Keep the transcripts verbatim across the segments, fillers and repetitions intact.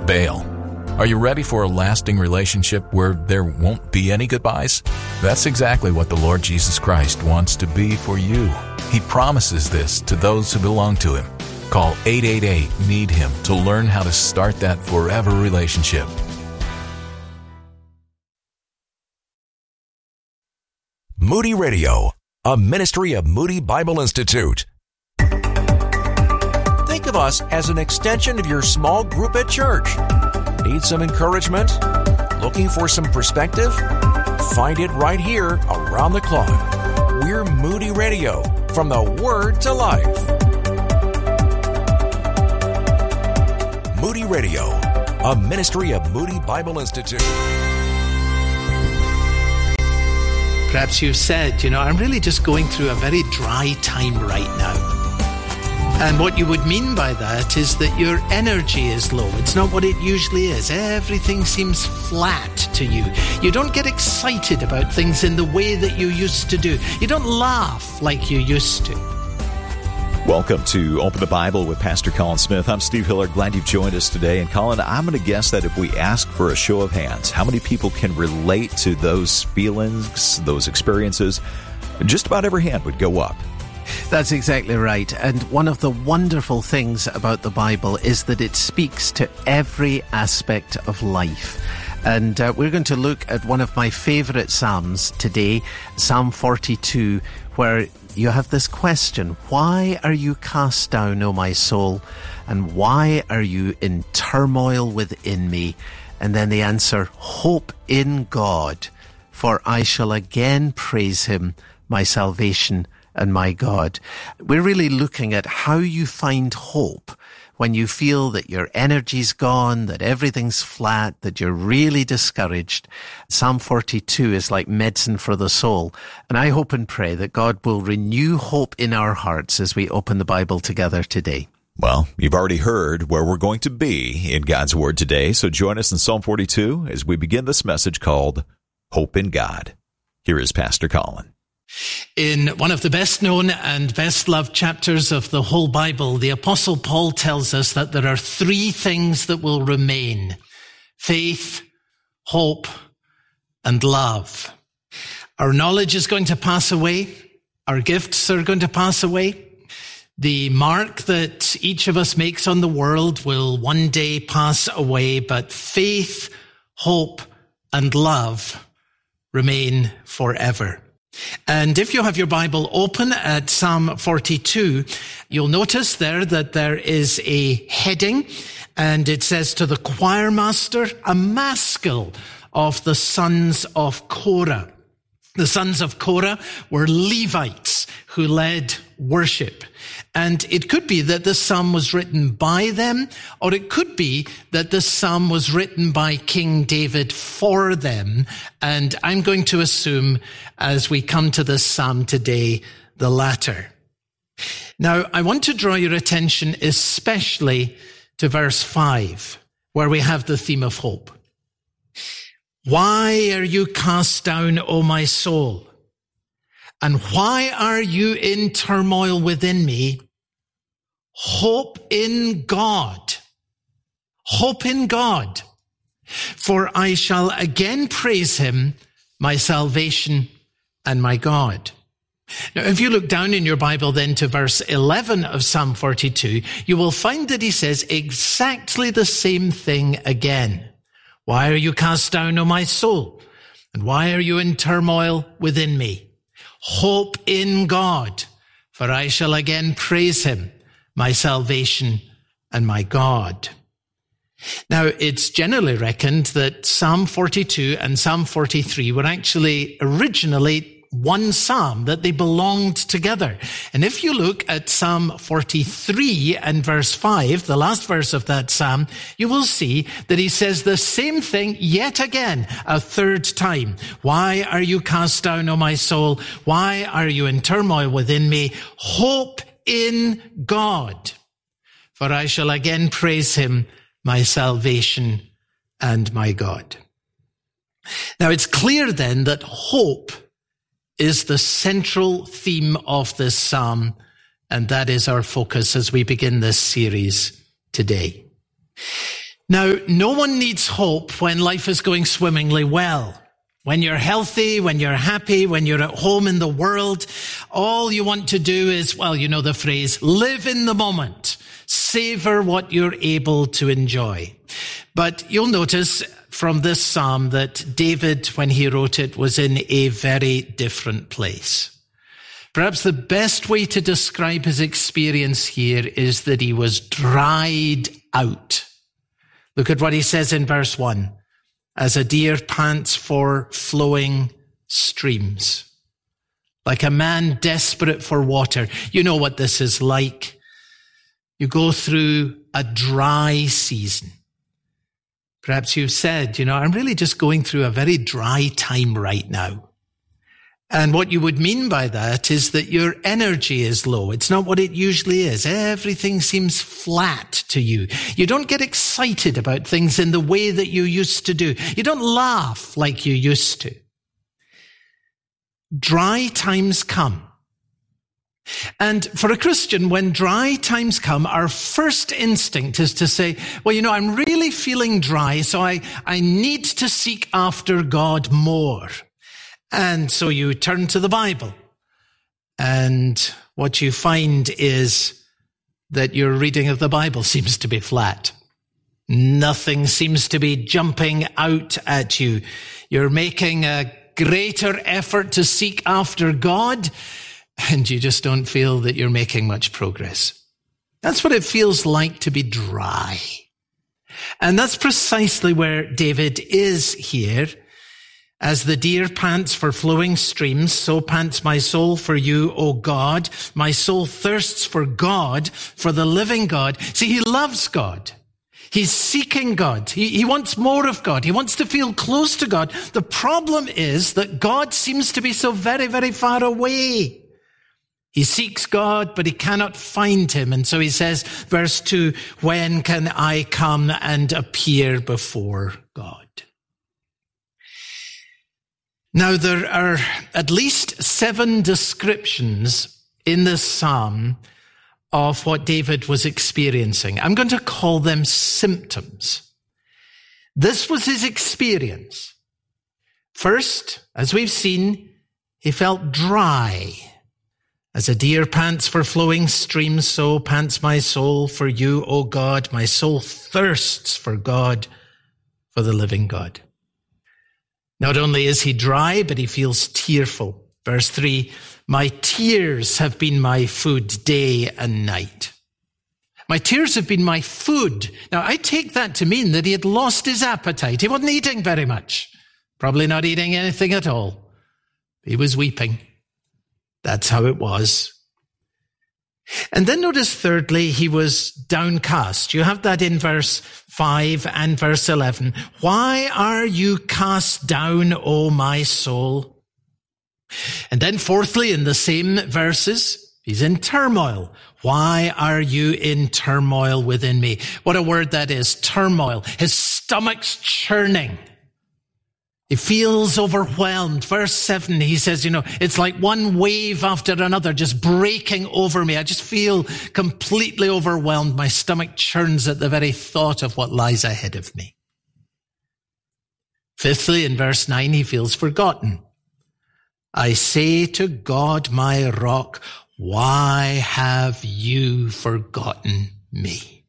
bail. Are you ready for a lasting relationship where there won't be any goodbyes? That's exactly what the Lord Jesus Christ wants to be for you. He promises this to those who belong to Him. Call eight eight eight, need him to learn how to start that forever relationship. Moody Radio, a ministry of Moody Bible Institute. Think of us as an extension of your small group at church. Need some encouragement? Looking for some perspective? Find it right here around the clock. We're Moody Radio, from the Word to Life. Moody Radio, a ministry of Moody Bible Institute. Perhaps you've said, you know, I'm really just going through a very dry time right now. And what you would mean by that is that your energy is low. It's not what it usually is. Everything seems flat to you. You don't get excited about things in the way that you used to do. You don't laugh like you used to. Welcome to Open the Bible with Pastor Colin Smith. I'm Steve Hiller. Glad you've joined us today. And Colin, I'm going to guess that if we ask for a show of hands, how many people can relate to those feelings, those experiences? Just about every hand would go up. That's exactly right. And one of the wonderful things about the Bible is that it speaks to every aspect of life. And uh, we're going to look at one of my favorite Psalms today, Psalm forty-two, where you have this question: why are you cast down, O my soul? And why are you in turmoil within me? And then the answer: hope in God, for I shall again praise Him, my salvation and my God. We're really looking at how you find hope when you feel that your energy's gone, that everything's flat, that you're really discouraged. Psalm forty-two is like medicine for the soul. And I hope and pray that God will renew hope in our hearts as we open the Bible together today. Well, you've already heard where we're going to be in God's Word today, so join us in Psalm forty-two as we begin this message called Hope in God. Here is Pastor Colin. In one of the best known and best loved chapters of the whole Bible, the Apostle Paul tells us that there are three things that will remain: faith, hope, and love. Our knowledge is going to pass away. Our gifts are going to pass away. The mark that each of us makes on the world will one day pass away, but faith, hope, and love remain forever. And if you have your Bible open at Psalm forty-two, you'll notice there that there is a heading, and it says, to the choir master, a maskil of the sons of Korah. The sons of Korah were Levites who led worship. And it could be that the psalm was written by them, or it could be that the psalm was written by King David for them. And I'm going to assume, as we come to this psalm today, the latter. Now, I want to draw your attention especially to verse five, where we have the theme of hope. Why are you cast down, O my soul? And why are you in turmoil within me? Hope in God. Hope in God. For I shall again praise Him, my salvation and my God. Now, if you look down in your Bible then to verse eleven of Psalm forty-two, you will find that he says exactly the same thing again. Why are you cast down, O my soul? And why are you in turmoil within me? Hope in God, for I shall again praise Him, my salvation and my God. Now, it's generally reckoned that Psalm forty-two and Psalm forty-three were actually originally one psalm, that they belonged together. And if you look at Psalm forty-three and verse five, the last verse of that psalm, you will see that he says the same thing yet again, a third time. Why are you cast down, O my soul? Why are you in turmoil within me? Hope in God, for I shall again praise Him, my salvation and my God. Now, it's clear then that hope is the central theme of this psalm, and that is our focus as we begin this series today. Now, no one needs hope when life is going swimmingly well. When you're healthy, when you're happy, when you're at home in the world, all you want to do is, well, you know the phrase, live in the moment. Savor what you're able to enjoy. But you'll notice from this psalm that David, when he wrote it, was in a very different place. Perhaps the best way to describe his experience here is that he was dried out. Look at what he says in verse one. As a deer pants for flowing streams, like a man desperate for water. You know what this is like. You go through a dry season. Perhaps you've said, you know, I'm really just going through a very dry time right now. And what you would mean by that is that your energy is low. It's not what it usually is. Everything seems flat to you. You don't get excited about things in the way that you used to do. You don't laugh like you used to. Dry times come. And for a Christian, when dry times come, our first instinct is to say, well, you know, I'm really feeling dry, so I, I need to seek after God more. And so you turn to the Bible, and what you find is that your reading of the Bible seems to be flat. Nothing seems to be jumping out at you. You're making a greater effort to seek after God, and you just don't feel that you're making much progress. That's what it feels like to be dry. And that's precisely where David is here. As the deer pants for flowing streams, so pants my soul for you, O God. My soul thirsts for God, for the living God. See, he loves God. He's seeking God. He, he wants more of God. He wants to feel close to God. The problem is that God seems to be so very, very far away. He seeks God, but he cannot find him. And so he says, verse two, when can I come and appear before God? Now, there are at least seven descriptions in this psalm of what David was experiencing. I'm going to call them symptoms. This was his experience. First, as we've seen, he felt dry. As a deer pants for flowing streams, so pants my soul for you, O God. My soul thirsts for God, for the living God. Not only is he dry, but he feels tearful. Verse three, my tears have been my food day and night. My tears have been my food. Now, I take that to mean that he had lost his appetite. He wasn't eating very much. Probably not eating anything at all. He was weeping. That's how it was. And then notice thirdly, he was downcast. You have that in verse five and verse eleven. Why are you cast down, O my soul? And then fourthly, in the same verses, he's in turmoil. Why are you in turmoil within me? What a word that is, turmoil. His stomach's churning. He feels overwhelmed. Verse seven, he says, you know, it's like one wave after another just breaking over me. I just feel completely overwhelmed. My stomach churns at the very thought of what lies ahead of me. Fifthly, in verse nine, he feels forgotten. I say to God, my rock, why have you forgotten me?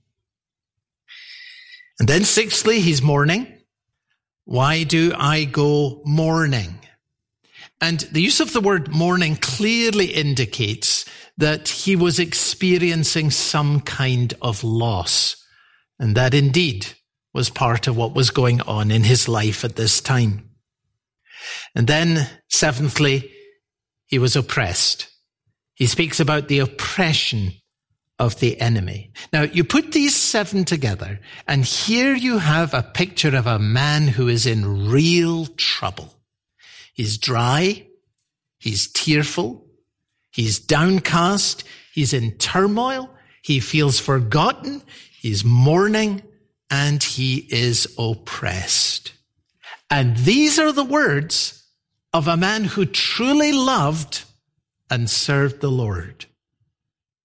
And then sixthly, he's mourning. Why do I go mourning? And the use of the word mourning clearly indicates that he was experiencing some kind of loss. And that indeed was part of what was going on in his life at this time. And then seventhly, he was oppressed. He speaks about the oppression of the enemy. Now, you put these seven together, and here you have a picture of a man who is in real trouble. He's dry, he's tearful, he's downcast, he's in turmoil, he feels forgotten, he's mourning, and he is oppressed. And these are the words of a man who truly loved and served the Lord.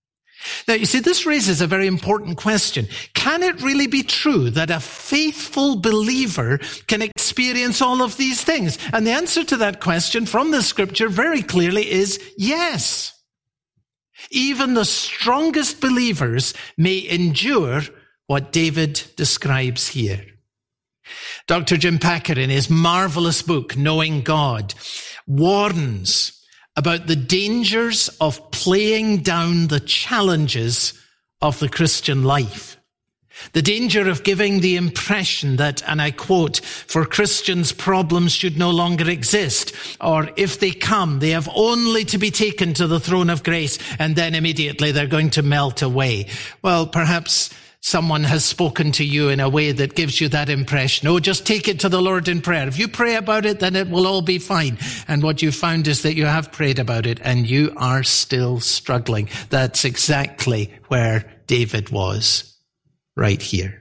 Now, you see, this raises a very important question. Can it really be true that a faithful believer can experience all of these things? And the answer to that question from the scripture very clearly is yes. Even the strongest believers may endure what David describes here. Doctor Jim Packer, in his marvelous book, Knowing God, warns about the dangers of playing down the challenges of the Christian life. The danger of giving the impression that, and I quote, for Christians, problems should no longer exist, or if they come, they have only to be taken to the throne of grace, and then immediately they're going to melt away. Well, perhaps someone has spoken to you in a way that gives you that impression. Oh, just take it to the Lord in prayer. If you pray about it, then it will all be fine. And what you found is that you have prayed about it and you are still struggling. That's exactly where David was right here.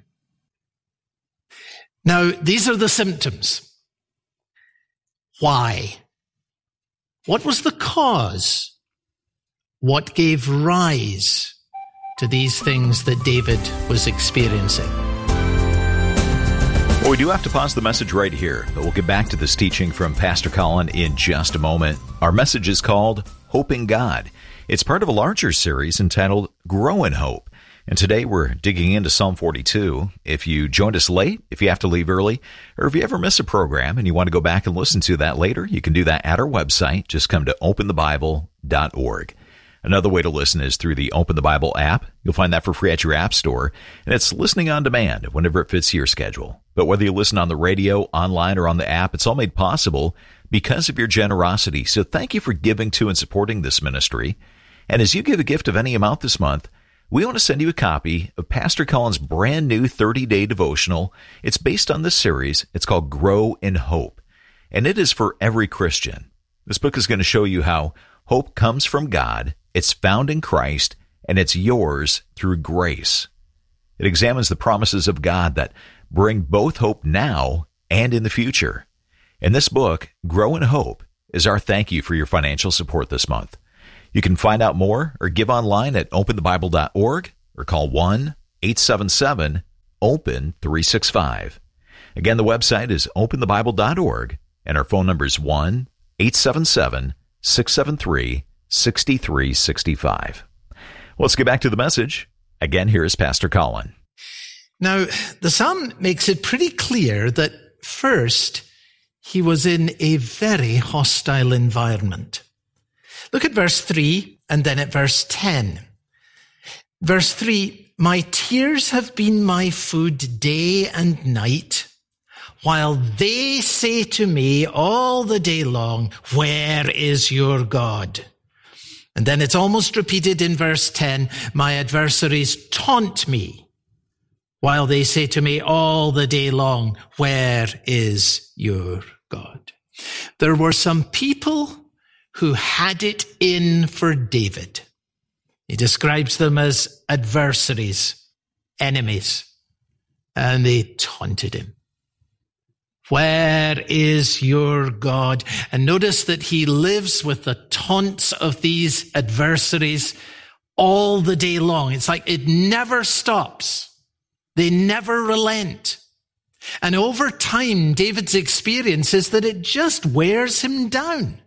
Now, these are the symptoms. Why? What was the cause? What gave rise to these things that David was experiencing? Well, we do have to pause the message right here, but we'll get back to this teaching from Pastor Colin in just a moment. Our message is called Hope in God. It's part of a larger series entitled Grow in Hope. And today we're digging into Psalm forty-two. If you joined us late, if you have to leave early, or if you ever miss a program and you want to go back and listen to that later, you can do that at our website. Just come to open the bible dot org. Another way to listen is through the Open the Bible app. You'll find that for free at your app store, and it's listening on demand whenever it fits your schedule. But whether you listen on the radio, online, or on the app, it's all made possible because of your generosity. So thank you for giving to and supporting this ministry. And as you give a gift of any amount this month, we want to send you a copy of Pastor Colin's brand new thirty-day devotional. It's based on this series. It's called Grow in Hope, and it is for every Christian. This book is going to show you how hope comes from God, it's found in Christ, and it's yours through grace. It examines the promises of God that bring both hope now and in the future. In this book, Grow in Hope, is our thank you for your financial support this month. You can find out more or give online at open the bible dot org or call one eight seven seven open three six five. Again, the website is open the bible dot org, and our phone number is one eight seven seven six seven three six three six five. Well, let's get back to the message. Again, here is Pastor Colin. Now, the psalm makes it pretty clear that first, he was in a very hostile environment. Look at verse three and then at verse ten. Verse three, my tears have been my food day and night, while they say to me all the day long, where is your God? And then it's almost repeated in verse ten, my adversaries taunt me, while they say to me all the day long, where is your God? There were some people who had it in for David. He describes them as adversaries, enemies, and they taunted him. Where is your God? And notice that he lives with the taunts of these adversaries all the day long. It's like it never stops. They never relent. And over time, David's experience is that it just wears him down.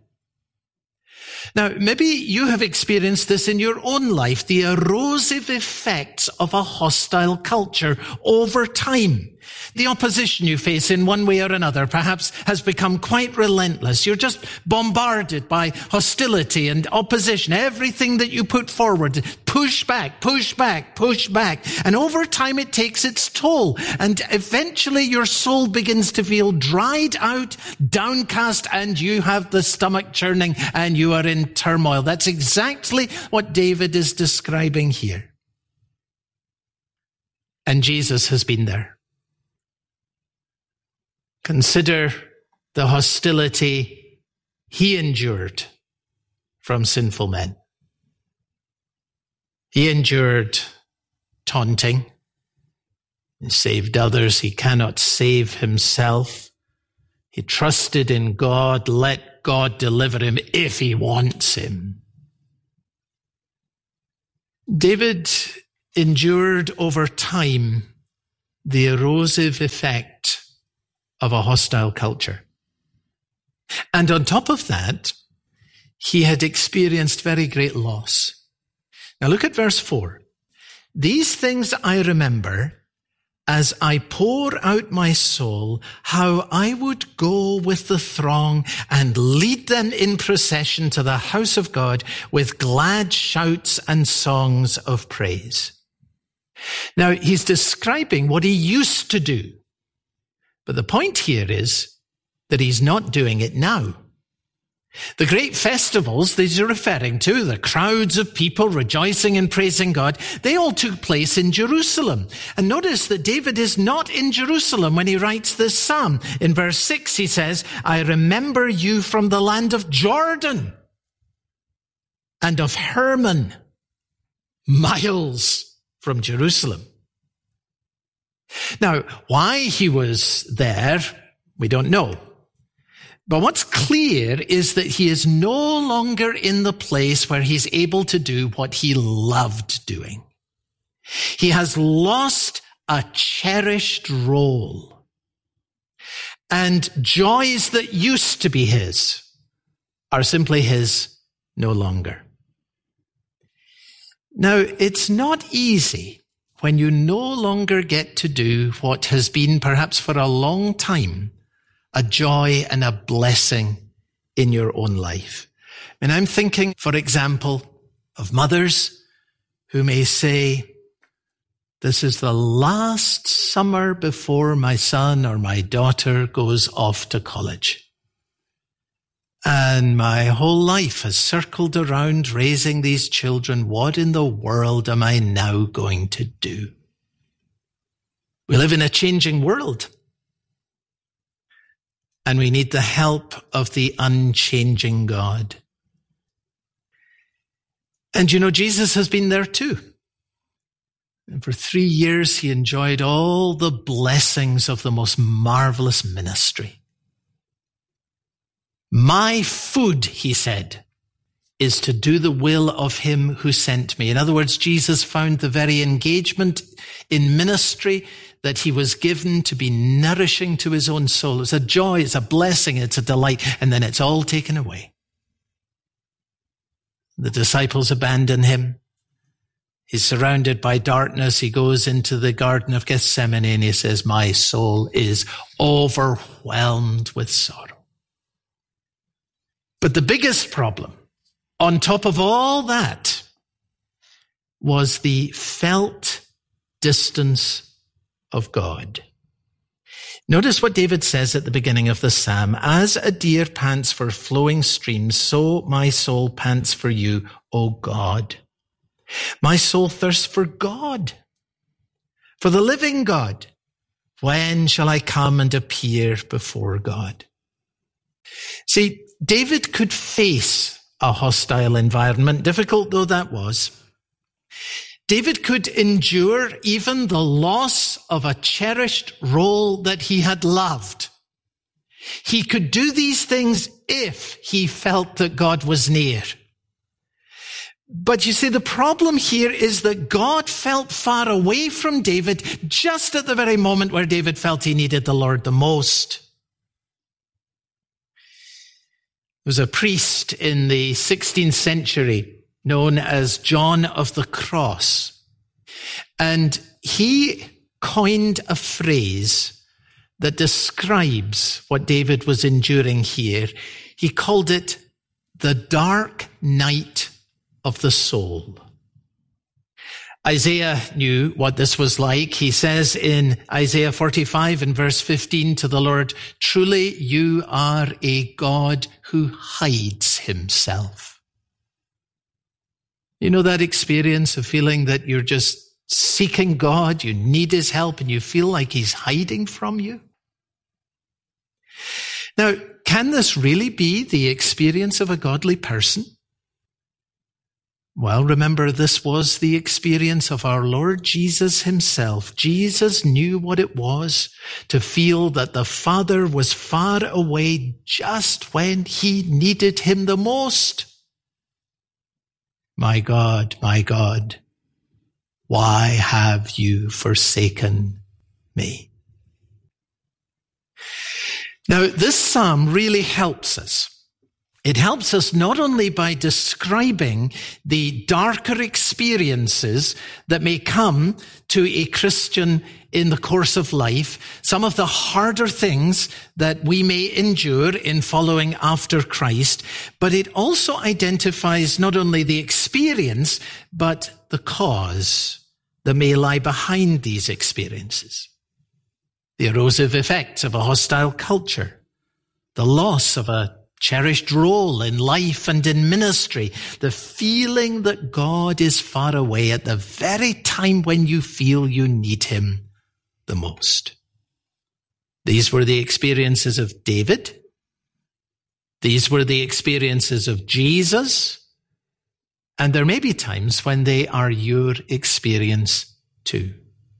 Now, maybe you have experienced this in your own life, the erosive effects of a hostile culture over time. The opposition you face in one way or another perhaps has become quite relentless. You're just bombarded by hostility and opposition. Everything that you put forward, push back, push back, push back. And over time it takes its toll. And eventually your soul begins to feel dried out, downcast, and you have the stomach churning and you are in turmoil. That's exactly what David is describing here. And Jesus has been there. Consider the hostility he endured from sinful men. He endured taunting. He saved others. He cannot save himself. He trusted in God. Let God deliver him if he wants him. David endured over time the erosive effect of a hostile culture. And on top of that, he had experienced very great loss. Now look at verse four. These things I remember as I pour out my soul, how I would go with the throng and lead them in procession to the house of God with glad shouts and songs of praise. Now, he's describing what he used to do. But the point here is that he's not doing it now. The great festivals that he's referring to, the crowds of people rejoicing and praising God, they all took place in Jerusalem. And notice that David is not in Jerusalem when he writes this psalm. In verse six, he says, I remember you from the land of Jordan and of Hermon, miles from Jerusalem. Now, why he was there, we don't know. But what's clear is that he is no longer in the place where he's able to do what he loved doing. He has lost a cherished role. And joys that used to be his are simply his no longer. Now, it's not easy when you no longer get to do what has been perhaps for a long time a joy and a blessing in your own life. And I'm thinking, for example, of mothers who may say, this is the last summer before my son or my daughter goes off to college. And my whole life has circled around raising these children. What in the world am I now going to do? We live in a changing world. And we need the help of the unchanging God. And you know, Jesus has been there too. And for three years, he enjoyed all the blessings of the most marvelous ministry. My food, he said, is to do the will of him who sent me. In other words, Jesus found the very engagement in ministry that he was given to be nourishing to his own soul. It's a joy, it's a blessing, it's a delight, and then it's all taken away. The disciples abandon him. He's surrounded by darkness. He goes into the Garden of Gethsemane and he says, my soul is overwhelmed with sorrow. But the biggest problem, on top of all that, was the felt distance of God. Notice what David says at the beginning of the psalm. As a deer pants for flowing streams, so my soul pants for you, O God. My soul thirsts for God, for the living God. When shall I come and appear before God? See, David could face a hostile environment, difficult though that was. David could endure even the loss of a cherished role that he had loved. He could do these things if he felt that God was near. But you see, the problem here is that God felt far away from David just at the very moment where David felt he needed the Lord the most. There was a priest in the sixteenth century known as John of the Cross. And he coined a phrase that describes what David was enduring here. He called it the dark night of the soul. Isaiah knew what this was like. He says in Isaiah forty-five in verse fifteen to the Lord, truly you are a God who hides himself. You know that experience of feeling that you're just seeking God, you need his help, and you feel like he's hiding from you? Now, can this really be the experience of a godly person? Well, remember, this was the experience of our Lord Jesus himself. Jesus knew what it was to feel that the Father was far away just when he needed him the most. My God, my God, Why have you forsaken me? Now, this psalm really helps us. It helps us not only by describing the darker experiences that may come to a Christian in the course of life, some of the harder things that we may endure in following after Christ, but it also identifies not only the experience, but the cause that may lie behind these experiences. The erosive effects of a hostile culture, the loss of a cherished role in life and in ministry, the feeling that God is far away at the very time when you feel you need him the most. These were the experiences of David. These were the experiences of Jesus. And there may be times when they are your experience too.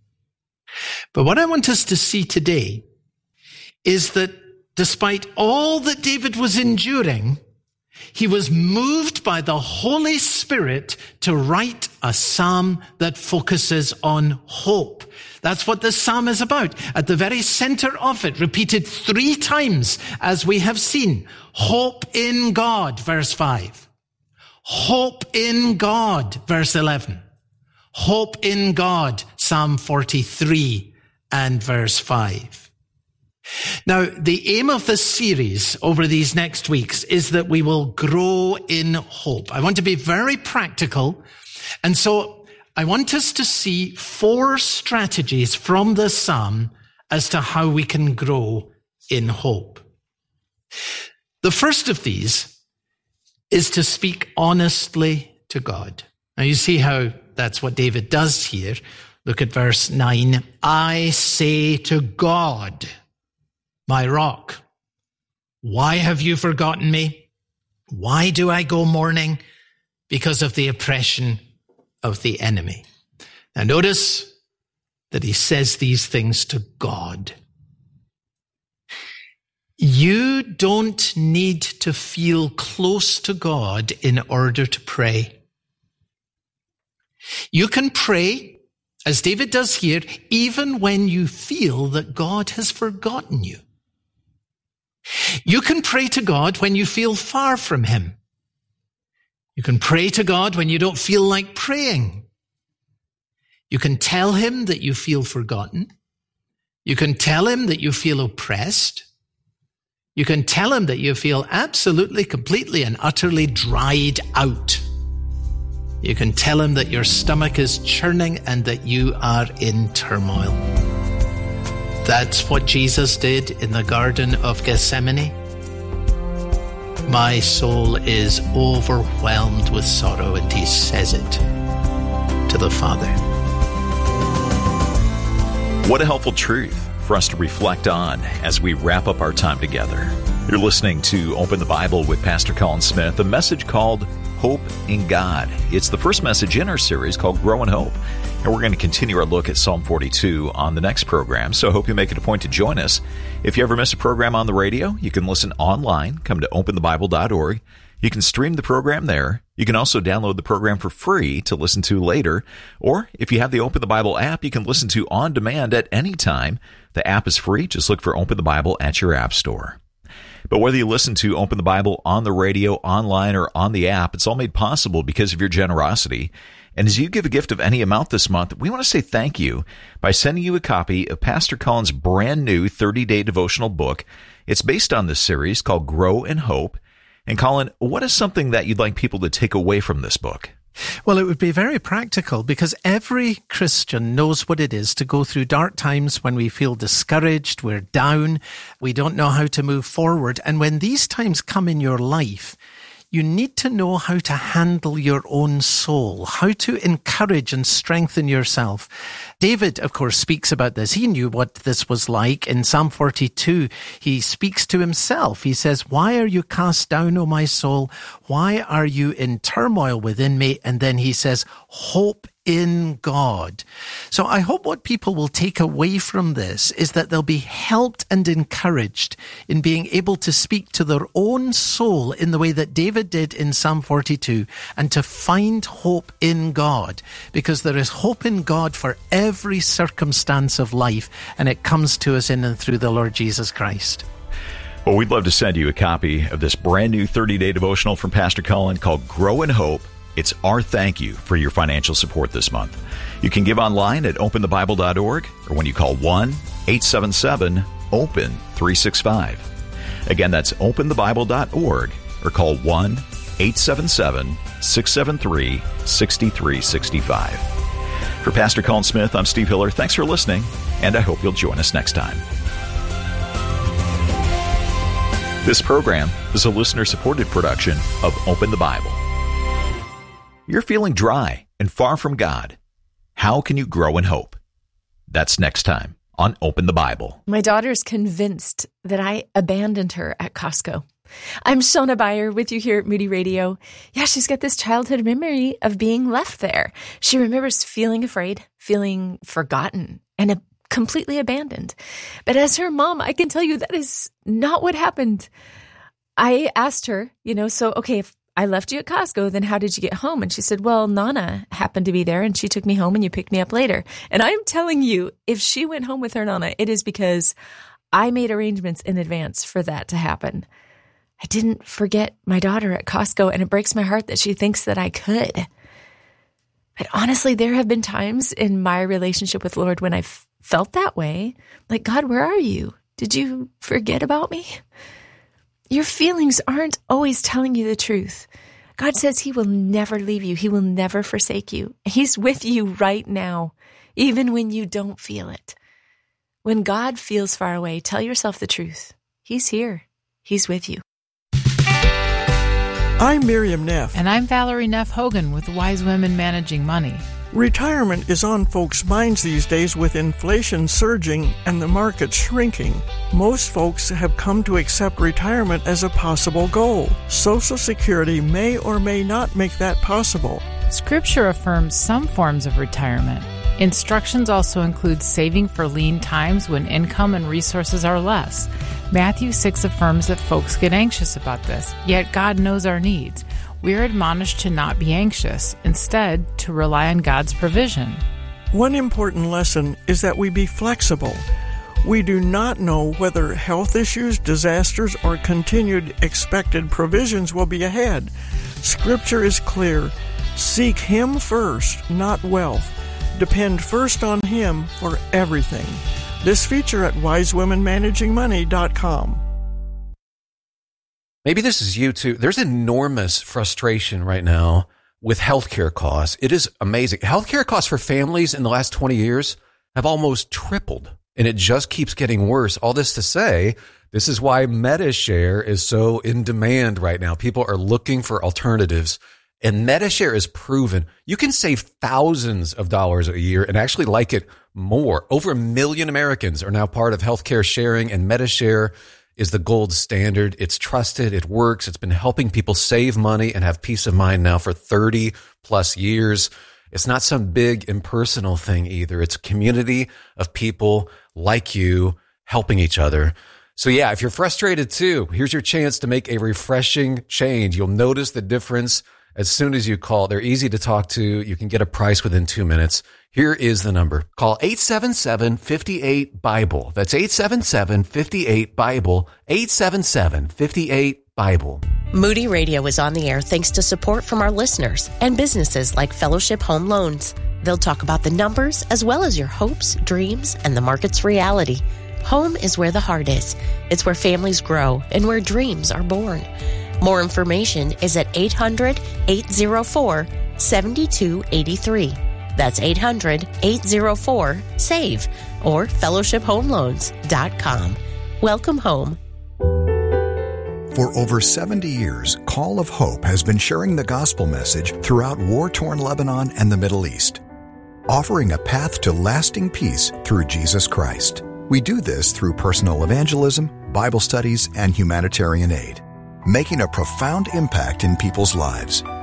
But what I want us to see today is that despite all that David was enduring, he was moved by the Holy Spirit to write a psalm that focuses on hope. That's what this psalm is about. At the very center of it, repeated three times, as we have seen. Hope in God, verse five. Hope in God, verse eleven. Hope in God, Psalm forty-three and verse five. Now, the aim of this series over these next weeks is that we will grow in hope. I want to be very practical, and so I want us to see four strategies from this psalm as to how we can grow in hope. The first of these is to speak honestly to God. Now, you see how that's what David does here. Look at verse nine. I say to God, my rock, why have you forgotten me? Why do I go mourning? Because of the oppression of the enemy. Now notice that he says these things to God. You don't need to feel close to God in order to pray. You can pray, as David does here, even when you feel that God has forgotten you. You can pray to God when you feel far from him. You can pray to God when you don't feel like praying. You can tell him that you feel forgotten. You can tell him that you feel oppressed. You can tell him that you feel absolutely, completely, and utterly dried out. You can tell him that your stomach is churning and that you are in turmoil. That's what Jesus did in the Garden of Gethsemane. My soul is overwhelmed with sorrow, and he says it to the Father. What a helpful truth for us to reflect on as we wrap up our time together. You're listening to Open the Bible with Pastor Colin Smith, a message called Hope in God. It's the first message in our series called Grow in Hope. And we're going to continue our look at Psalm forty-two on the next program, so I hope you make it a point to join us. If you ever miss a program on the radio, you can listen online. Come to open the bible dot org. You can stream the program there. You can also download the program for free to listen to later. Or if you have the Open the Bible app, you can listen to on demand at any time. The app is free. Just look for Open the Bible at your app store. But whether you listen to Open the Bible on the radio, online, or on the app, it's all made possible because of your generosity. And as you give a gift of any amount this month, we want to say thank you by sending you a copy of Pastor Colin's brand new thirty-day devotional book. It's based on this series called Grow in Hope. And Colin, what is something that you'd like people to take away from this book? Well, it would be very practical because every Christian knows what it is to go through dark times when we feel discouraged, we're down, we don't know how to move forward. And when these times come in your life, you need to know how to handle your own soul, how to encourage and strengthen yourself. David, of course, speaks about this. He knew what this was like. In Psalm forty-two, he speaks to himself. He says, "Why are you cast down, O my soul? Why are you in turmoil within me?" And then he says, "Hope in God. So I hope what people will take away from this is that they'll be helped and encouraged in being able to speak to their own soul in the way that David did in Psalm forty-two, and to find hope in God, because there is hope in God for every circumstance of life, and it comes to us in and through the Lord Jesus Christ. Well, we'd love to send you a copy of this brand new thirty-day devotional from Pastor Colin called Grow in Hope. It's our thank you for your financial support this month. You can give online at open the bible dot org or when you call one eight seven seven open three six five. Again, that's open the bible dot org or call one eight seven seven six seven three six three six five. For Pastor Colin Smith, I'm Steve Hiller. Thanks for listening, and I hope you'll join us next time. This program is a listener-supported production of Open the Bible. You're feeling dry and far from God. How can you grow in hope? That's next time on Open the Bible. My daughter's convinced that I abandoned her at Costco. I'm Shona Bayer with you here at Moody Radio. Yeah, she's got this childhood memory of being left there. She remembers feeling afraid, feeling forgotten, and a- completely abandoned. But as her mom, I can tell you that is not what happened. I asked her, you know, so, okay, if I left you at Costco, then how did you get home? And she said, well, Nana happened to be there and she took me home and you picked me up later. And I'm telling you, if she went home with her Nana, it is because I made arrangements in advance for that to happen. I didn't forget my daughter at Costco, and it breaks my heart that she thinks that I could. But honestly, there have been times in my relationship with the Lord when I've felt that way. Like, God, where are you? Did you forget about me? Your feelings aren't always telling you the truth. God says he will never leave you. He will never forsake you. He's with you right now, even when you don't feel it. When God feels far away, tell yourself the truth. He's here. He's with you. I'm Miriam Neff. And I'm Valerie Neff Hogan with Wise Women Managing Money. Retirement is on folks' minds these days with inflation surging and the market shrinking. Most folks have come to accept retirement as a possible goal. Social Security may or may not make that possible. Scripture affirms some forms of retirement. Instructions also include saving for lean times when income and resources are less. Matthew six affirms that folks get anxious about this, yet God knows our needs. We're admonished to not be anxious, instead to rely on God's provision. One important lesson is that we be flexible. We do not know whether health issues, disasters, or continued expected provisions will be ahead. Scripture is clear. Seek Him first, not wealth. Depend first on Him for everything. This feature at wise women managing money dot com. Maybe this is you too. There's enormous frustration right now with healthcare costs. It is amazing. Healthcare costs for families in the last twenty years have almost tripled, and it just keeps getting worse. All this to say, this is why Medi-Share is so in demand right now. People are looking for alternatives, and Medi-Share is proven. You can save thousands of dollars a year and actually like it more. Over a million Americans are now part of healthcare sharing, and Medi-Share is the gold standard. It's trusted. It works. It's been helping people save money and have peace of mind now for thirty plus years. It's not some big impersonal thing either. It's a community of people like you helping each other. So yeah, if you're frustrated too, here's your chance to make a refreshing change. You'll notice the difference as soon as you call. They're easy to talk to. You can get a price within two minutes. Here is the number. Call eight seven seven, five eight, BIBLE. That's eight seven seven, five eight, BIBLE. eight seven seven, five eight, BIBLE. Moody Radio is on the air thanks to support from our listeners and businesses like Fellowship Home Loans. They'll talk about the numbers as well as your hopes, dreams, and the market's reality. Home is where the heart is. It's where families grow and where dreams are born. More information is at eight hundred, eight oh four, seven two eight three. That's eight hundred, eight oh four, SAVE or fellowship home loans dot com. Welcome home. For over seventy years, Call of Hope has been sharing the gospel message throughout war-torn Lebanon and the Middle East, offering a path to lasting peace through Jesus Christ. We do this through personal evangelism, Bible studies, and humanitarian aid, making a profound impact in people's lives.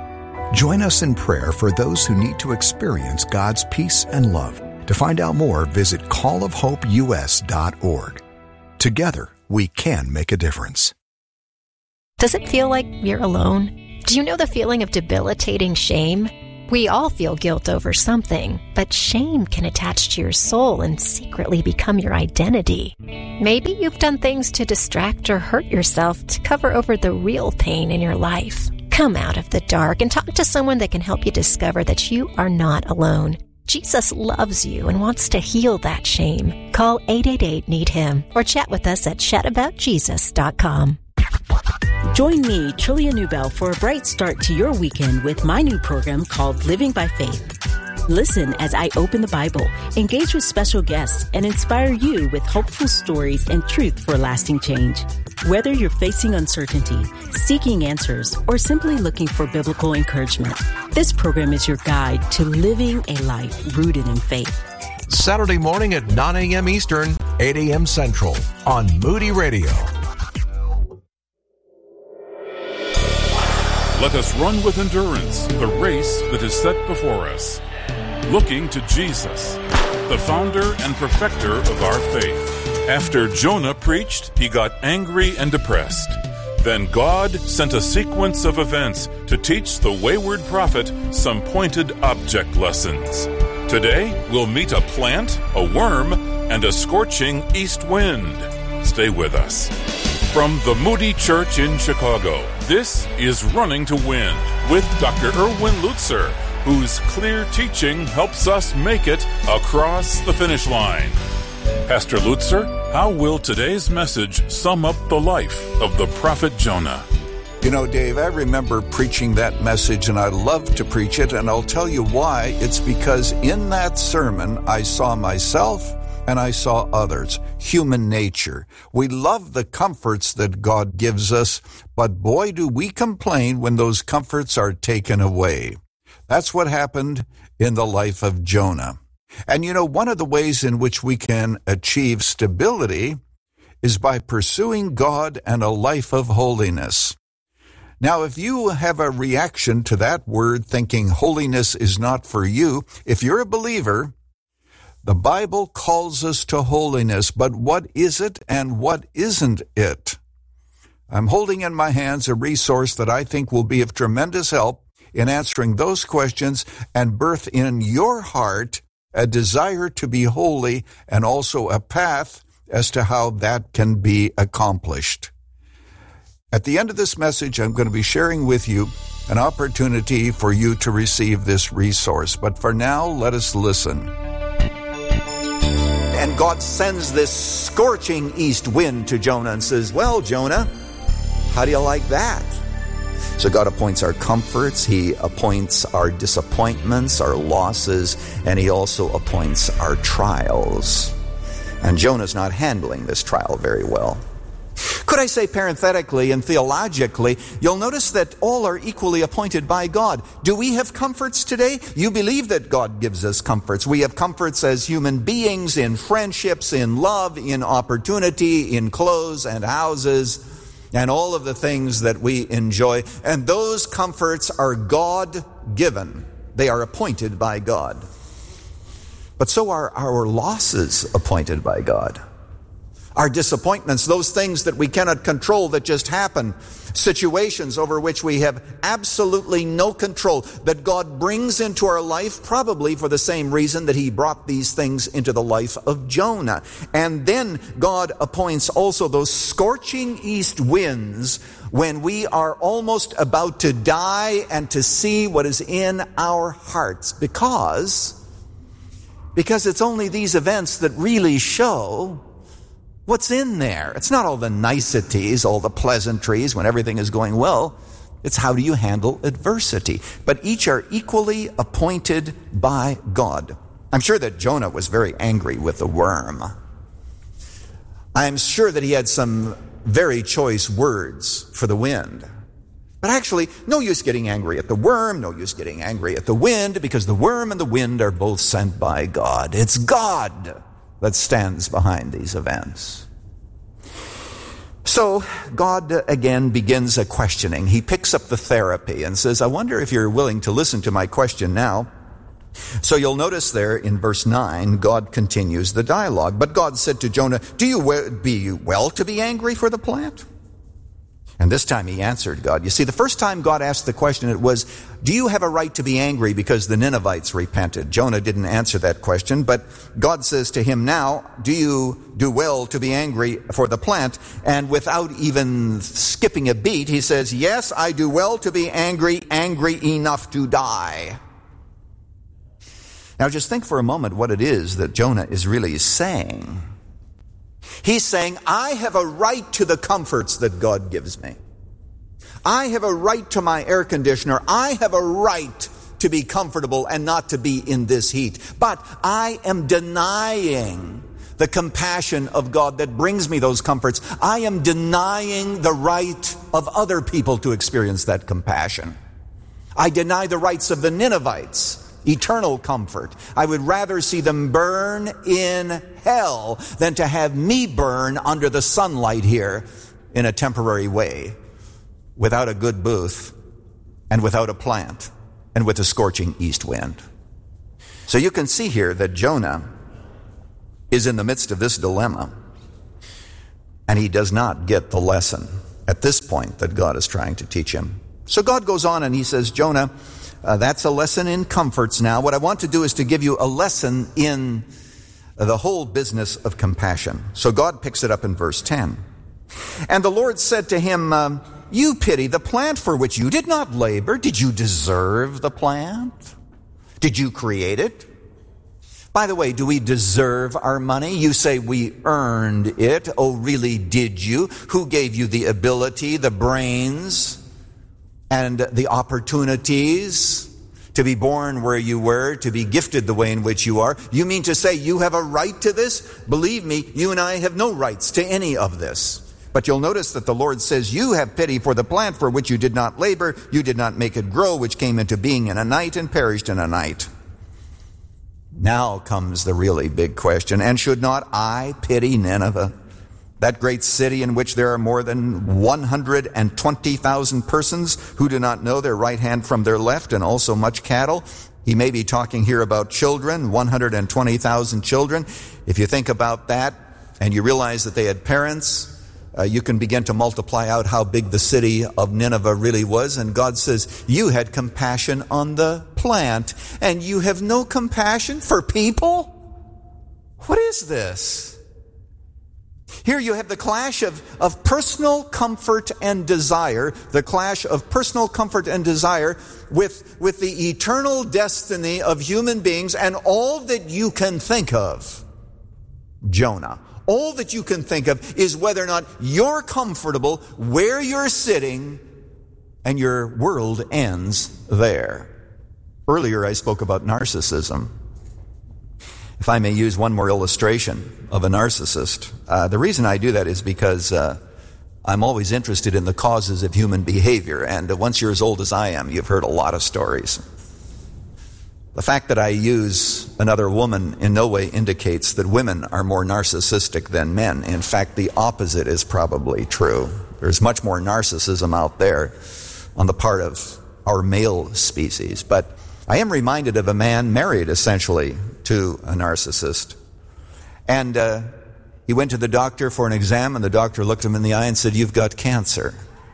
Join us in prayer for those who need to experience God's peace and love. To find out more, visit call of hope u s dot org. Together, we can make a difference. Does it feel like you're alone? Do you know the feeling of debilitating shame? We all feel guilt over something, but shame can attach to your soul and secretly become your identity. Maybe you've done things to distract or hurt yourself to cover over the real pain in your life. Come out of the dark and talk to someone that can help you discover that you are not alone. Jesus loves you and wants to heal that shame. Call eight eight eight, need him or chat with us at chat about jesus dot com. Join me, Trillia Newbell, for a bright start to your weekend with my new program called Living by Faith. Listen as I open the Bible, engage with special guests, and inspire you with hopeful stories and truth for lasting change. Whether you're facing uncertainty, seeking answers, or simply looking for biblical encouragement, this program is your guide to living a life rooted in faith. Saturday morning at nine a.m. Eastern, eight a.m. Central on Moody Radio. Let us run with endurance the race that is set before us, looking to Jesus, the founder and perfecter of our faith. After Jonah preached, he got angry and depressed. Then God sent a sequence of events to teach the wayward prophet some pointed object lessons. Today, we'll meet a plant, a worm, and a scorching east wind. Stay with us. From the Moody Church in Chicago, this is Running to Win with Doctor Erwin Lutzer, whose clear teaching helps us make it across the finish line. Pastor Lutzer, how will today's message sum up the life of the prophet Jonah? You know, Dave, I remember preaching that message, and I love to preach it, and I'll tell you why. It's because in that sermon, I saw myself and I saw others, human nature. We love the comforts that God gives us, but boy, do we complain when those comforts are taken away. That's what happened in the life of Jonah. And you know, one of the ways in which we can achieve stability is by pursuing God and a life of holiness. Now, if you have a reaction to that word, thinking holiness is not for you, if you're a believer, the Bible calls us to holiness, but what is it and what isn't it? I'm holding in my hands a resource that I think will be of tremendous help in answering those questions and birth in your heart a desire to be holy and also a path as to how that can be accomplished. At the end of this message, I'm going to be sharing with you an opportunity for you to receive this resource. But for now, let us listen. And God sends this scorching east wind to Jonah and says, well, Jonah, how do you like that? So God appoints our comforts, he appoints our disappointments, our losses, and he also appoints our trials. And Jonah's not handling this trial very well. Could I say parenthetically and theologically, you'll notice that all are equally appointed by God. Do we have comforts today? You believe that God gives us comforts. We have comforts as human beings in friendships, in love, in opportunity, in clothes and houses, and all of the things that we enjoy. And those comforts are God-given. They are appointed by God. But so are our losses appointed by God. Our disappointments, those things that we cannot control that just happen, situations over which we have absolutely no control, that God brings into our life probably for the same reason that he brought these things into the life of Jonah. And then God appoints also those scorching east winds when we are almost about to die and to see what is in our hearts, because, because it's only these events that really show what's in there. It's not all the niceties, all the pleasantries when everything is going well. It's how do you handle adversity. But each are equally appointed by God. I'm sure that Jonah was very angry with the worm. I'm sure that he had some very choice words for the wind. But actually, no use getting angry at the worm, no use getting angry at the wind, because the worm and the wind are both sent by God. It's God that stands behind these events. So God uh, again begins a questioning. He picks up the therapy and says, I wonder if you're willing to listen to my question now. So you'll notice there in verse nine, God continues the dialogue. But God said to Jonah, do you we- be well to be angry for the plant? And this time he answered God. You see, the first time God asked the question, it was, do you have a right to be angry because the Ninevites repented? Jonah didn't answer that question, but God says to him now, do you do well to be angry for the plant? And without even skipping a beat, he says, yes, I do well to be angry, angry enough to die. Now just think for a moment what it is that Jonah is really saying. He's saying, I have a right to the comforts that God gives me. I have a right to my air conditioner. I have a right to be comfortable and not to be in this heat. But I am denying the compassion of God that brings me those comforts. I am denying the right of other people to experience that compassion. I deny the rights of the Ninevites. Eternal comfort. I would rather see them burn in hell than to have me burn under the sunlight here in a temporary way, without a good booth and without a plant and with a scorching east wind. So you can see here that Jonah is in the midst of this dilemma, and he does not get the lesson at this point that God is trying to teach him. So God goes on and he says, Jonah, Uh, that's a lesson in comforts now. What I want to do is to give you a lesson in the whole business of compassion. So God picks it up in verse ten. And the Lord said to him, um, you pity the plant for which you did not labor. Did you deserve the plant? Did you create it? By the way, do we deserve our money? You say we earned it. Oh, really, did you? Who gave you the ability, the brains, and the opportunities to be born where you were, to be gifted the way in which you are? You mean to say you have a right to this? Believe me, you and I have no rights to any of this. But you'll notice that the Lord says, you have pity for the plant for which you did not labor, you did not make it grow, which came into being in a night and perished in a night. Now comes the really big question, and should not I pity Nineveh, that great city in which there are more than one hundred twenty thousand persons who do not know their right hand from their left, and also much cattle? He may be talking here about children, one hundred twenty thousand children. If you think about that and you realize that they had parents, uh, you can begin to multiply out how big the city of Nineveh really was. And God says, you had compassion on the plant, and you have no compassion for people? What is this? Here you have the clash of, of personal comfort and desire, the clash of personal comfort and desire with, with the eternal destiny of human beings, and all that you can think of, Jonah, all that you can think of is whether or not you're comfortable where you're sitting and your world ends there. Earlier I spoke about narcissism. If I may use one more illustration of a narcissist, uh, the reason I do that is because uh, I'm always interested in the causes of human behavior. And uh, once you're as old as I am, you've heard a lot of stories. The fact that I use another woman in no way indicates that women are more narcissistic than men. In fact, the opposite is probably true. There's much more narcissism out there on the part of our male species. But I am reminded of a man married essentially to a narcissist. And uh, he went to the doctor for an exam, and the doctor looked him in the eye and said, you've got cancer.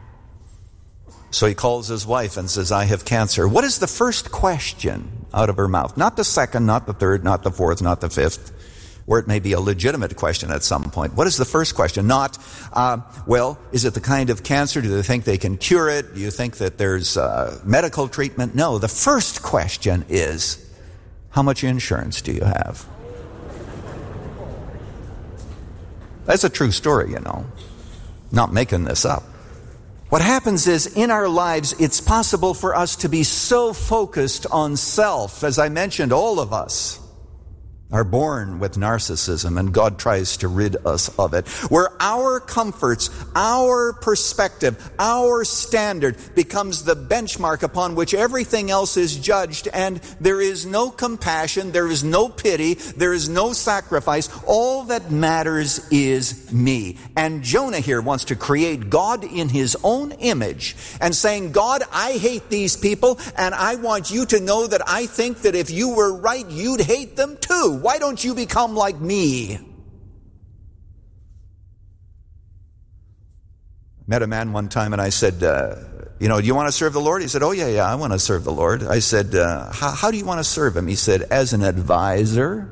So he calls his wife and says, I have cancer. What is the first question out of her mouth? Not the second, not the third, not the fourth, not the fifth, where it may be a legitimate question at some point. What is the first question? Not, uh, well, is it the kind of cancer? Do they think they can cure it? Do you think that there's uh, medical treatment? No, the first question is, how much insurance do you have? That's a true story, you know. Not making this up. What happens is, in our lives, it's possible for us to be so focused on self. As I mentioned, all of us are born with narcissism, and God tries to rid us of it. Where our comforts, our perspective, our standard becomes the benchmark upon which everything else is judged, and there is no compassion, there is no pity, there is no sacrifice. All that matters is me. And Jonah here wants to create God in his own image and saying, God, I hate these people, and I want you to know that I think that if you were right, you'd hate them too. Why don't you become like me? Met a man one time and I said, uh, you know, do you want to serve the Lord? He said, oh yeah, yeah, I want to serve the Lord. I said, uh, how, how do you want to serve him? He said, as an advisor.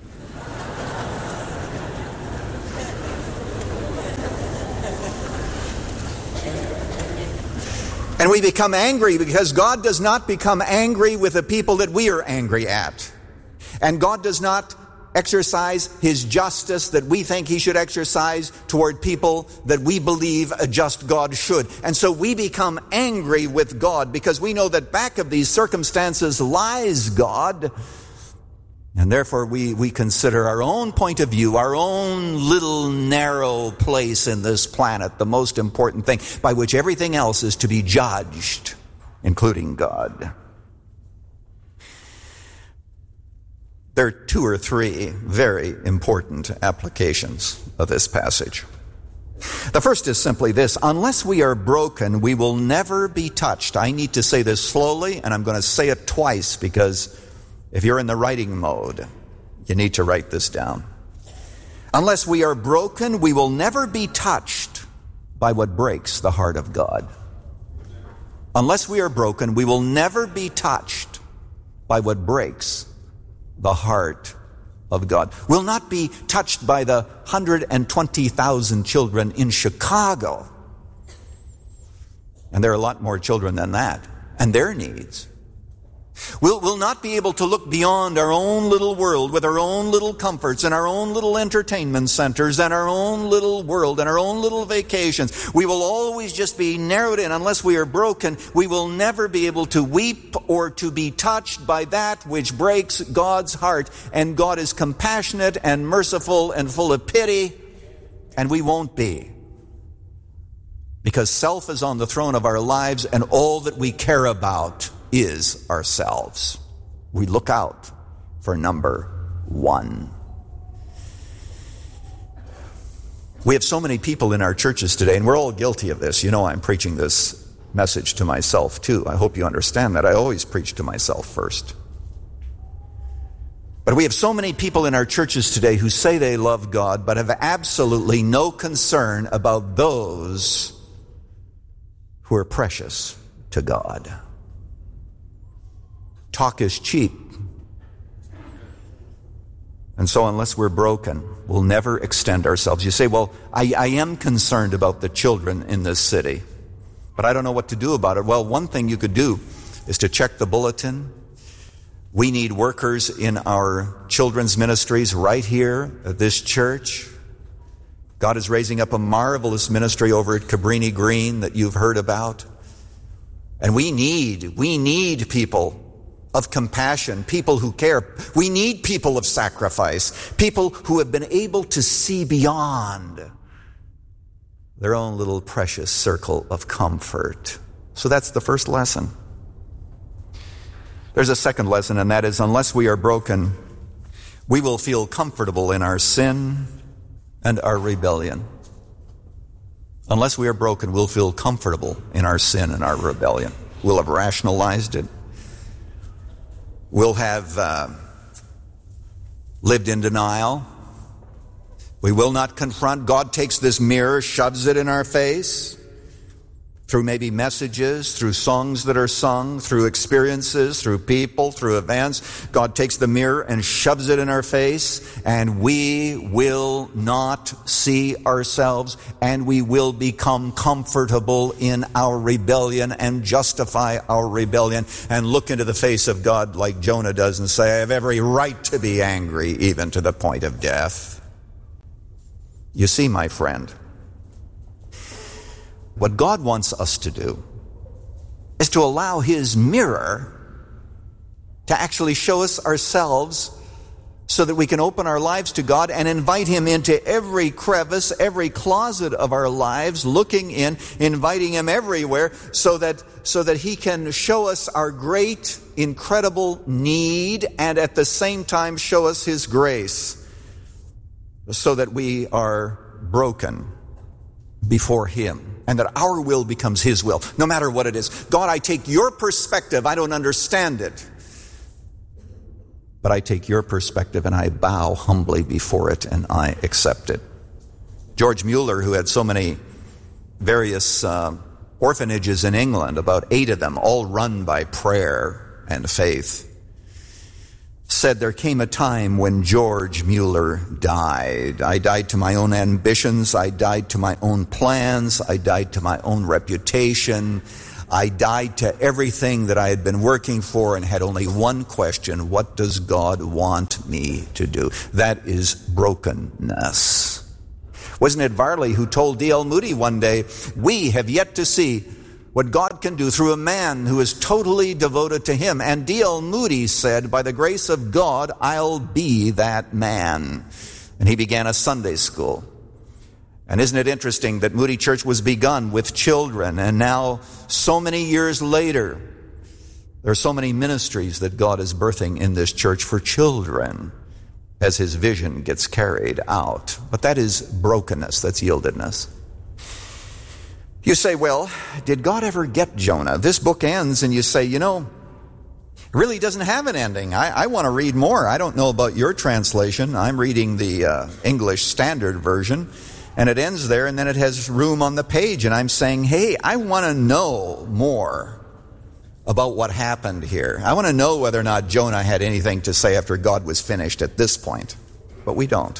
And we become angry because God does not become angry with the people that we are angry at. And God does not exercise his justice that we think he should exercise toward people that we believe a just God should. And so we become angry with God because we know that back of these circumstances lies God. And therefore we, we consider our own point of view, our own little narrow place in this planet, the most important thing by which everything else is to be judged, including God. There are two or three very important applications of this passage. The first is simply this: unless we are broken, we will never be touched. I need to say this slowly, and I'm going to say it twice because if you're in the writing mode, you need to write this down. Unless we are broken, we will never be touched by what breaks the heart of God. Unless we are broken, we will never be touched by what breaks the heart of God. We'll not be touched by the one hundred twenty thousand children in Chicago. And there are a lot more children than that, and their needs. We'll, we'll not be able to look beyond our own little world with our own little comforts and our own little entertainment centers and our own little world and our own little vacations. We will always just be narrowed in. Unless we are broken, we will never be able to weep or to be touched by that which breaks God's heart. And God is compassionate and merciful and full of pity, and we won't be. Because self is on the throne of our lives, and all that we care about is ourselves. We look out for number one. We have so many people in our churches today, and we're all guilty of this. You know, I'm preaching this message to myself too. I hope you understand that. I always preach to myself first. But we have so many people in our churches today who say they love God, but have absolutely no concern about those who are precious to God. Talk is cheap. And so unless we're broken, we'll never extend ourselves. You say, well, I, I am concerned about the children in this city, but I don't know what to do about it. Well, one thing you could do is to check the bulletin. We need workers in our children's ministries right here at this church. God is raising up a marvelous ministry over at Cabrini Green that you've heard about. And we need, we need people of compassion, people who care. We need people of sacrifice, people who have been able to see beyond their own little precious circle of comfort. So that's the first lesson. There's a second lesson, and that is, unless we are broken, we will feel comfortable in our sin and our rebellion. Unless we are broken, we'll feel comfortable in our sin and our rebellion. We'll have rationalized it. We'll have uh, lived in denial. We will not confront. God takes this mirror, shoves it in our face through maybe messages, through songs that are sung, through experiences, through people, through events. God takes the mirror and shoves it in our face, and we will not see ourselves, and we will become comfortable in our rebellion and justify our rebellion and look into the face of God like Jonah does and say, I have every right to be angry, even to the point of death. You see, my friend, what God wants us to do is to allow His mirror to actually show us ourselves so that we can open our lives to God and invite Him into every crevice, every closet of our lives, looking in, inviting Him everywhere, so that, so that He can show us our great, incredible need, and at the same time show us His grace, so that we are broken before Him, and that our will becomes His will, no matter what it is. God, I take your perspective. I don't understand it, but I take your perspective and I bow humbly before it and I accept it. George Mueller, who had so many various uh, orphanages in England, about eight of them, all run by prayer and faith, said there came a time when George Mueller died. I died to my own ambitions. I died to my own plans. I died to my own reputation. I died to everything that I had been working for and had only one question: what does God want me to do? That is brokenness. Wasn't it Varley who told D L Moody one day, we have yet to see what God can do through a man who is totally devoted to Him? And D L Moody said, by the grace of God, I'll be that man. And he began a Sunday school. And isn't it interesting that Moody Church was begun with children, and now, so many years later, there are so many ministries that God is birthing in this church for children as His vision gets carried out. But that is brokenness, that's yieldedness. You say, well, did God ever get Jonah? This book ends and you say, you know, it really doesn't have an ending. I, I want to read more. I don't know about your translation. I'm reading the uh, English Standard Version. And it ends there, and then it has room on the page. And I'm saying, hey, I want to know more about what happened here. I want to know whether or not Jonah had anything to say after God was finished at this point. But we don't.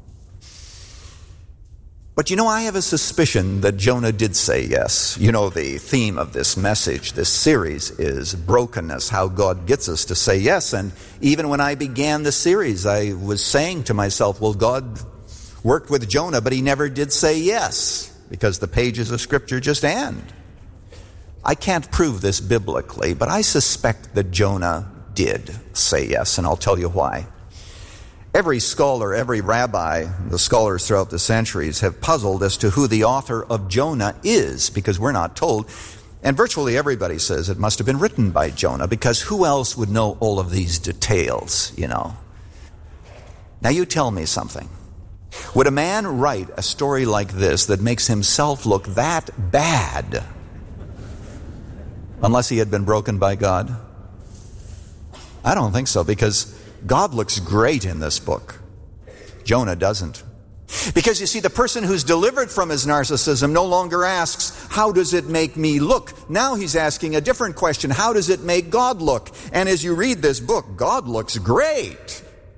But you know, I have a suspicion that Jonah did say yes. You know, the theme of this message, this series, is brokenness, how God gets us to say yes. And even when I began the series, I was saying to myself, well, God worked with Jonah, but He never did say yes, because the pages of Scripture just end. I can't prove this biblically, but I suspect that Jonah did say yes, and I'll tell you why. Every scholar, every rabbi, the scholars throughout the centuries have puzzled as to who the author of Jonah is, because we're not told. And virtually everybody says it must have been written by Jonah, because who else would know all of these details, you know? Now you tell me something. Would a man write a story like this that makes himself look that bad unless he had been broken by God? I don't think so, because God looks great in this book. Jonah doesn't. Because you see, the person who's delivered from his narcissism no longer asks, how does it make me look? Now he's asking a different question: how does it make God look? And as you read this book, God looks great.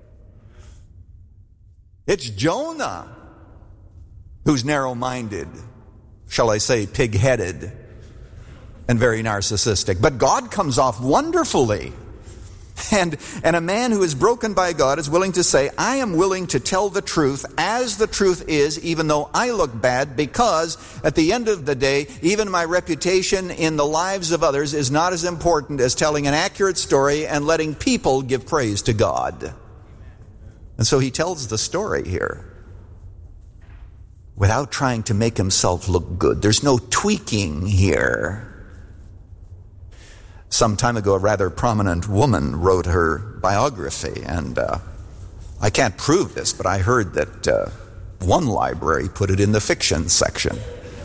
It's Jonah who's narrow-minded, shall I say pig-headed, and very narcissistic. But God comes off wonderfully. And, and a man who is broken by God is willing to say, I am willing to tell the truth as the truth is, even though I look bad, because at the end of the day, even my reputation in the lives of others is not as important as telling an accurate story and letting people give praise to God. And so he tells the story here without trying to make himself look good. There's no tweaking here. Some time ago, a rather prominent woman wrote her biography, and uh, I can't prove this, but I heard that uh, one library put it in the fiction section.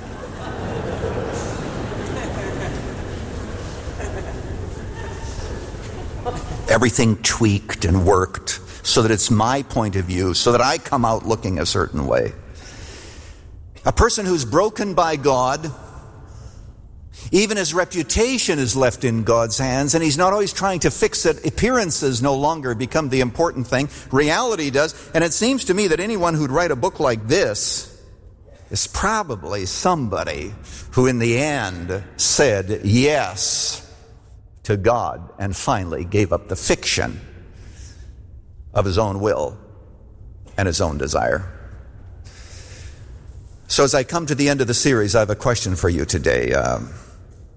Everything tweaked and worked so that it's my point of view, so that I come out looking a certain way. A person who's broken by God, even his reputation is left in God's hands, and he's not always trying to fix it. Appearances no longer become the important thing. Reality does. And it seems to me that anyone who'd write a book like this is probably somebody who in the end said yes to God and finally gave up the fiction of his own will and his own desire. So as I come to the end of the series, I have a question for you today. Um,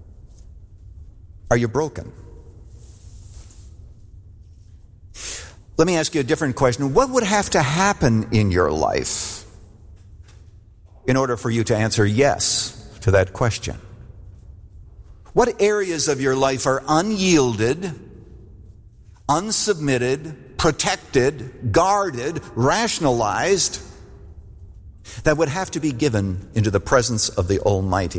Are you broken? Let me ask you a different question. What would have to happen in your life in order for you to answer yes to that question? What areas of your life are unyielded, unsubmitted, protected, guarded, rationalized, that would have to be given into the presence of the Almighty?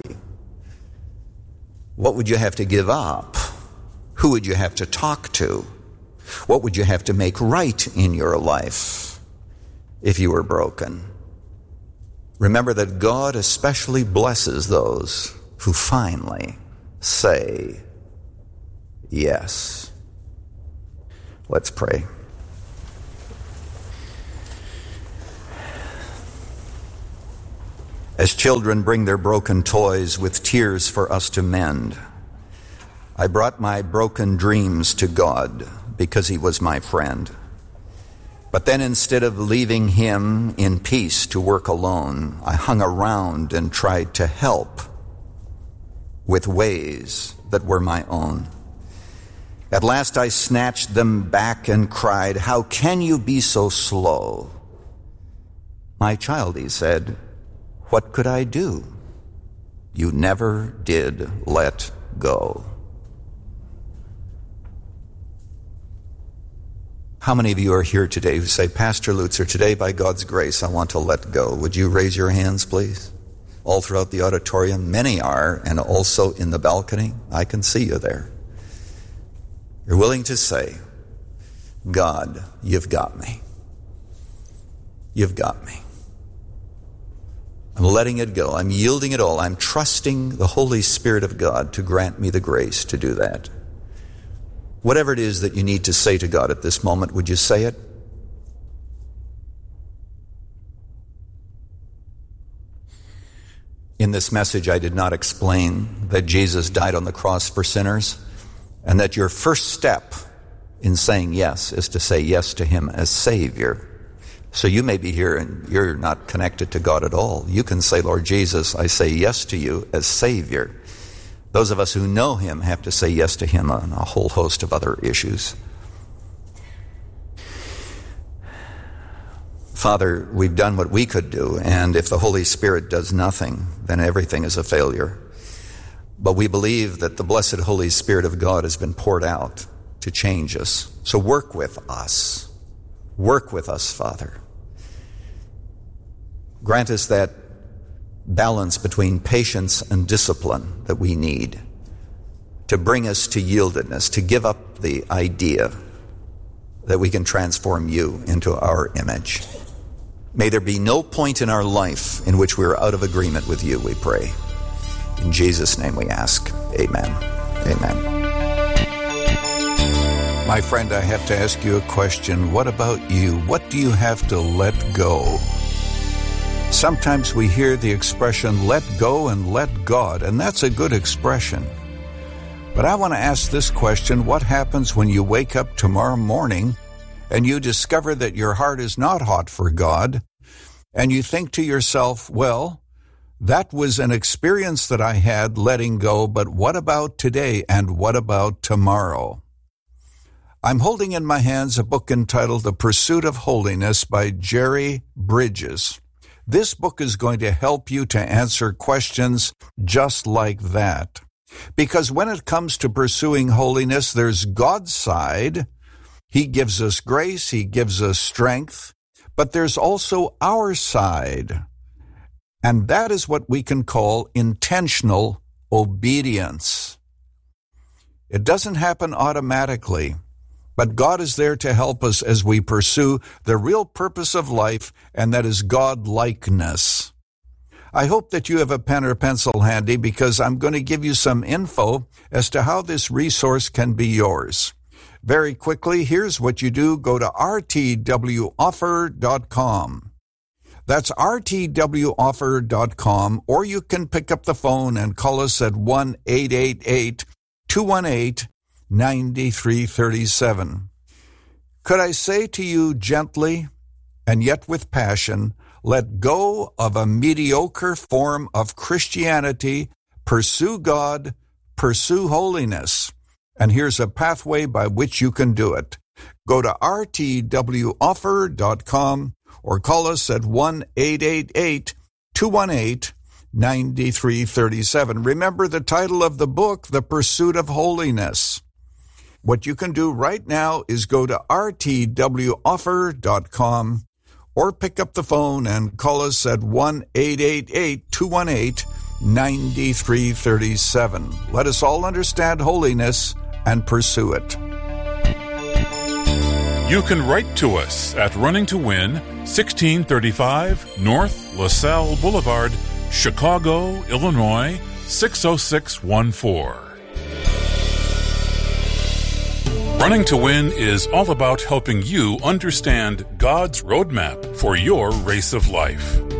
What would you have to give up? Who would you have to talk to? What would you have to make right in your life if you were broken? Remember that God especially blesses those who finally say yes. Let's pray. As children bring their broken toys with tears for us to mend, I brought my broken dreams to God because He was my friend. But then instead of leaving Him in peace to work alone, I hung around and tried to help with ways that were my own. At last I snatched them back and cried, "How can you be so slow?" "My child," He said, "what could I do? You never did let go." How many of you are here today who say, "Pastor Lutzer, today by God's grace I want to let go"? Would you raise your hands, please? All throughout the auditorium, many are, and also in the balcony. I can see you there. You're willing to say, "God, you've got me. You've got me. I'm letting it go. I'm yielding it all. I'm trusting the Holy Spirit of God to grant me the grace to do that." Whatever it is that you need to say to God at this moment, would you say it? In this message, I did not explain that Jesus died on the cross for sinners, and that your first step in saying yes is to say yes to Him as Savior. So you may be here and you're not connected to God at all. You can say, "Lord Jesus, I say yes to you as Savior." Those of us who know Him have to say yes to Him on a whole host of other issues. Father, we've done what we could do, and if the Holy Spirit does nothing, then everything is a failure. But we believe that the blessed Holy Spirit of God has been poured out to change us. So work with us. Work with us, Father. Grant us that balance between patience and discipline that we need to bring us to yieldedness, to give up the idea that we can transform you into our image. May there be no point in our life in which we are out of agreement with you, we pray. In Jesus' name we ask. Amen. Amen. My friend, I have to ask you a question. What about you? What do you have to let go? Sometimes we hear the expression, "let go and let God," and that's a good expression. But I want to ask this question: what happens when you wake up tomorrow morning and you discover that your heart is not hot for God, and you think to yourself, "Well, that was an experience that I had letting go, but what about today and what about tomorrow?" I'm holding in my hands a book entitled The Pursuit of Holiness by Jerry Bridges. This book is going to help you to answer questions just like that. Because when it comes to pursuing holiness, there's God's side. He gives us grace, He gives us strength, but there's also our side. And that is what we can call intentional obedience. It doesn't happen automatically. But God is there to help us as we pursue the real purpose of life, and that is God-likeness. I hope that you have a pen or pencil handy, because I'm going to give you some info as to how this resource can be yours. Very quickly, here's what you do. Go to r t w offer dot com. That's r t w offer dot com, or you can pick up the phone and call us at one eight eight eight, two one eight, nine three three seven. Could I say to you gently, and yet with passion, let go of a mediocre form of Christianity, pursue God, pursue holiness. And here's a pathway by which you can do it. Go to r t w offer dot com or call us at one eight eight eight, two one eight, nine three three seven. Remember the title of the book, The Pursuit of Holiness. What you can do right now is go to r t w offer dot com or pick up the phone and call us at one eight eight eight, two one eight, nine three three seven. Let us all understand holiness and pursue it. You can write to us at Running to Win, sixteen thirty-five North LaSalle Boulevard, Chicago, Illinois, six oh six one four. Running to Win is all about helping you understand God's roadmap for your race of life.